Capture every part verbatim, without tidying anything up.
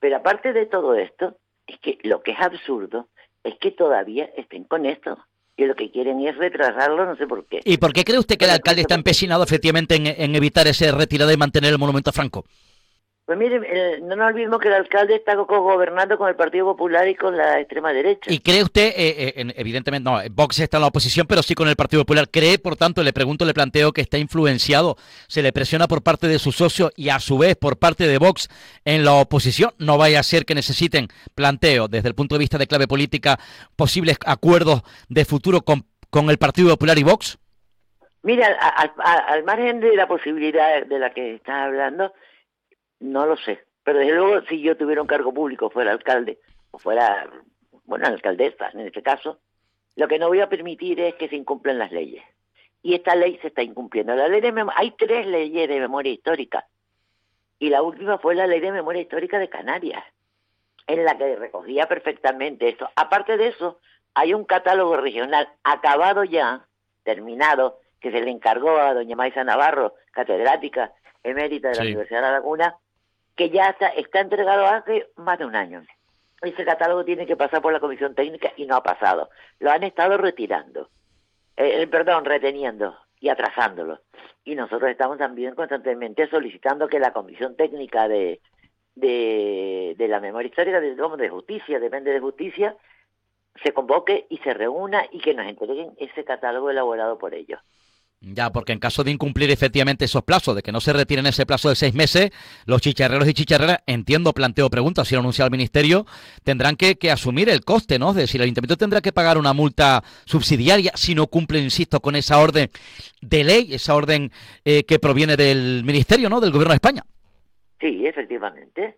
Pero aparte de todo esto, es que lo que es absurdo es que todavía estén con esto. Que lo que quieren es retrasarlo, no sé por qué. ¿Y por qué cree usted que el alcalde está empecinado efectivamente en, en evitar ese retirada y mantener el monumento a Franco? Pues mire, eh, no nos olvidemos que el alcalde está gobernando con el Partido Popular y con la extrema derecha. ¿Y cree usted, eh, eh, en, evidentemente, no, Vox está en la oposición, pero sí con el Partido Popular, cree, por tanto, le pregunto, le planteo que está influenciado, se le presiona por parte de sus socios y a su vez por parte de Vox en la oposición? No vaya a ser que necesiten, planteo, desde el punto de vista de clave política, posibles acuerdos de futuro con, con el Partido Popular y Vox. Mira, al, al, al margen de la posibilidad de la que estás hablando, no lo sé, pero desde luego si yo tuviera un cargo público, fuera alcalde, o fuera, bueno, alcaldesa en este caso, lo que no voy a permitir es que se incumplan las leyes. Y esta ley se está incumpliendo. La ley de mem- Hay tres leyes de memoria histórica, y la última fue la ley de memoria histórica de Canarias, en la que recogía perfectamente esto. Aparte de eso, hay un catálogo regional acabado ya, terminado, que se le encargó a doña Maisa Navarro, catedrática emérita de la Sí. Universidad de La Laguna, que ya está, está entregado hace más de un año. Ese catálogo tiene que pasar por la comisión técnica y no ha pasado. Lo han estado retirando, eh, perdón, reteniendo y atrasándolo. Y nosotros estamos también constantemente solicitando que la comisión técnica de, de, de la memoria histórica, de, de justicia, depende de justicia, se convoque y se reúna y que nos entreguen ese catálogo elaborado por ellos. Ya, porque en caso de incumplir efectivamente esos plazos, de que no se retiren ese plazo de seis meses, los chicharreros y chicharreras, entiendo, planteo preguntas, si lo anuncia el Ministerio, tendrán que, que asumir el coste, ¿no? Es decir, el Ayuntamiento tendrá que pagar una multa subsidiaria si no cumple, insisto, con esa orden de ley, esa orden eh, que proviene del Ministerio, ¿no? Del Gobierno de España. Sí, efectivamente.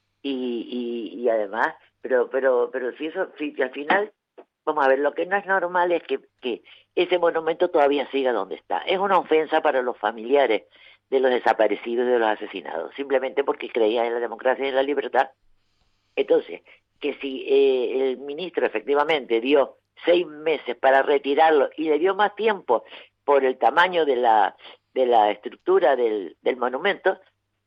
Y, y, y además, pero pero pero si eso, si al final, vamos a ver, lo que no es normal es que, que ese monumento todavía siga donde está. Es una ofensa para los familiares de los desaparecidos y de los asesinados, simplemente porque creían en la democracia y en la libertad. Entonces, que si eh, el ministro efectivamente dio seis meses para retirarlo y le dio más tiempo por el tamaño de la de la estructura del, del monumento,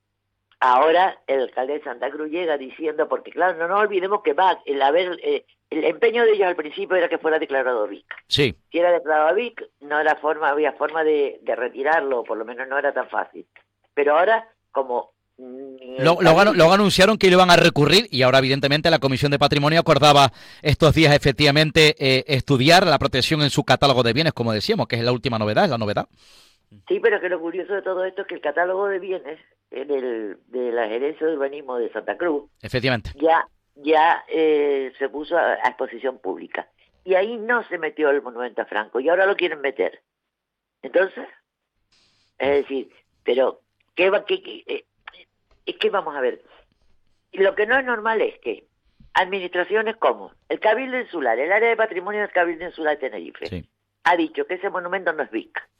ahora el alcalde de Santa Cruz llega diciendo, porque claro, no nos olvidemos que va el haber eh, el empeño de ellos al principio era que fuera declarado V I C. Sí. Si era declarado V I C, no era forma, había forma de, de retirarlo, por lo menos no era tan fácil. Pero ahora, como Lo, luego, luego anunciaron que lo iban a recurrir y ahora evidentemente la Comisión de Patrimonio acordaba estos días efectivamente eh, estudiar la protección en su catálogo de bienes, como decíamos, que es la última novedad, es la novedad. Sí, pero que lo curioso de todo esto es que el catálogo de bienes del, de la Gerencia de Urbanismo de Santa Cruz efectivamente ya ya eh, se puso a, a exposición pública y ahí no se metió el monumento a Franco y ahora lo quieren meter. Entonces, es decir, pero qué va qué, qué eh, es que vamos a ver, lo que no es normal es que administraciones como el Cabildo Insular, el área de patrimonio del Cabildo Insular de Tenerife, sí. ha dicho que ese monumento no es V I C.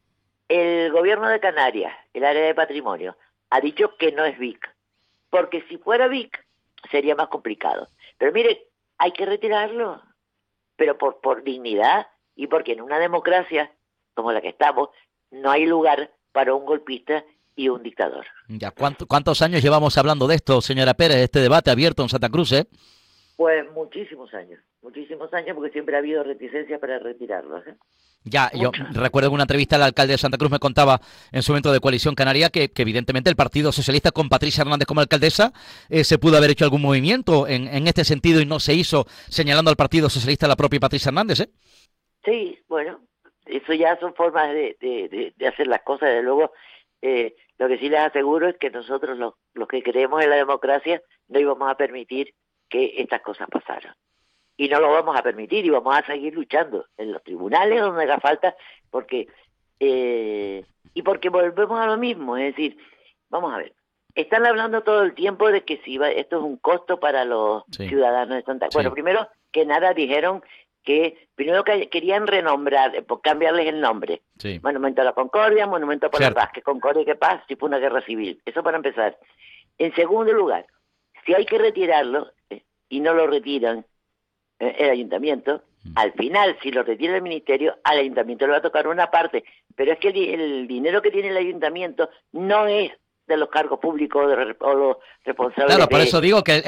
El gobierno de Canarias, el área de patrimonio, ha dicho que no es V I C, porque si fuera V I C sería más complicado. Pero mire, hay que retirarlo, pero por, por dignidad y porque en una democracia como la que estamos no hay lugar para un golpista y un dictador. Ya, ¿cuánto, ¿cuántos años llevamos hablando de esto, señora Pérez, este debate abierto en Santa Cruz, eh? Pues muchísimos años, muchísimos años porque siempre ha habido reticencia para retirarlo, ¿eh? Ya, Mucho. yo recuerdo en una entrevista al alcalde de Santa Cruz me contaba en su momento de Coalición Canaria que, que evidentemente el Partido Socialista con Patricia Hernández como alcaldesa eh, se pudo haber hecho algún movimiento en, en este sentido y no se hizo señalando al Partido Socialista la propia Patricia Hernández, ¿eh? Sí, bueno, eso ya son formas de, de, de, de hacer las cosas. Desde luego, eh, lo que sí les aseguro es que nosotros los, los que creemos en la democracia no íbamos a permitir que estas cosas pasaran. Y no lo vamos a permitir y vamos a seguir luchando en los tribunales donde haga falta, porque eh, y porque volvemos a lo mismo, es decir, vamos a ver, están hablando todo el tiempo de que si va, esto es un costo para los Sí. ciudadanos de Santa Cruz. Bueno, Sí. primero que nada dijeron que primero que querían renombrar, eh, cambiarles el nombre. Sí. Monumento a la Concordia, Monumento por Cierto. la Paz, que Concordia y que Paz si fue una guerra civil. Eso para empezar. En segundo lugar, si hay que retirarlo eh, y no lo retiran eh, el ayuntamiento, Mm. al final, si lo retira el ministerio, al ayuntamiento le va a tocar una parte, pero es que el, el dinero que tiene el ayuntamiento no es de los cargos públicos de, o los responsables Claro, por de... eso digo que